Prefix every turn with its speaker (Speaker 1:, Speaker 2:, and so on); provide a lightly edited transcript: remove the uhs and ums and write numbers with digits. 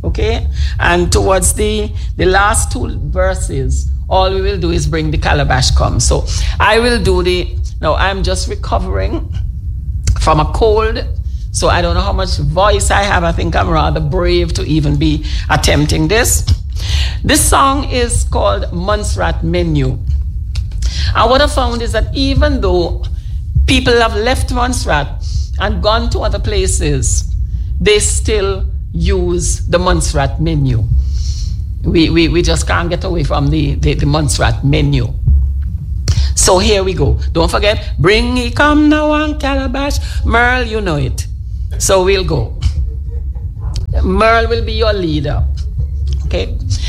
Speaker 1: Okay? And towards the last two verses, all we will do is bring the calabash come. So I will do now I'm just recovering from a cold, so I don't know how much voice I have. I think I'm rather brave to even be attempting this. This song is called Montserrat Menu. And what I found is that even though people have left Montserrat and gone to other places, they still use the Montserrat Menu. We just can't get away from the Montserrat Menu. So here we go. Don't forget, bring ye come now on calabash. Merle, you know it. So we'll go. Merle will be your leader. Okay.